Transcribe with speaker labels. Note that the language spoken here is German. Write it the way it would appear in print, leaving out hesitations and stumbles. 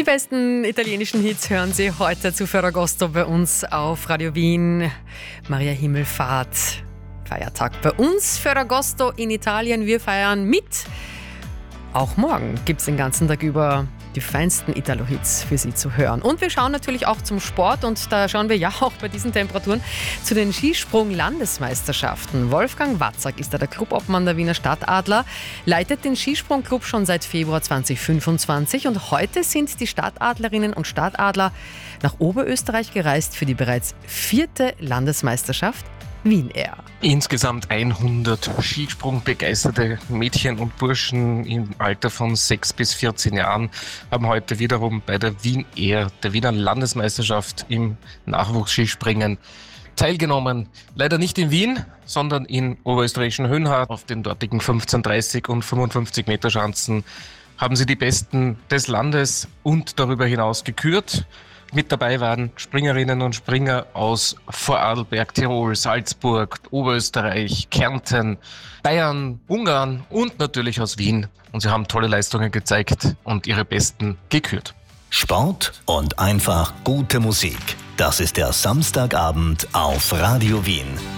Speaker 1: besten italienischen Hits hören Sie heute zu Ferragosto bei uns auf Radio Wien. Maria Himmelfahrt, Feiertag bei uns. Ferragosto in Italien, wir feiern mit. Auch morgen gibt es den ganzen Tag über die feinsten Italo-Hits für Sie zu hören. Und wir schauen natürlich auch zum Sport und da schauen wir ja auch bei diesen Temperaturen zu den Skisprung-Landesmeisterschaften. Wolfgang Watzak ist da der Clubobmann der Wiener Stadtadler, leitet den Skisprungclub schon seit Februar 2025 und heute sind die Stadtadlerinnen und Stadtadler nach Oberösterreich gereist für die bereits 4. Landesmeisterschaft Wien Air.
Speaker 2: Insgesamt 100 Skisprung-begeisterte Mädchen und Burschen im Alter von 6 bis 14 Jahren haben heute wiederum bei der Wien Air, der Wiener Landesmeisterschaft im Nachwuchsskispringen, teilgenommen. Leider nicht in Wien, sondern in oberösterreichischen Höhenhardt. Auf den dortigen 15, 30 und 55 Meter Schanzen haben sie die Besten des Landes und darüber hinaus gekürt. Mit dabei waren Springerinnen und Springer aus Vorarlberg, Tirol, Salzburg, Oberösterreich, Kärnten, Bayern, Ungarn und natürlich aus Wien. Und sie haben tolle Leistungen gezeigt und ihre Besten gekürt.
Speaker 3: Sport und einfach gute Musik. Das ist der Samstagabend auf Radio Wien.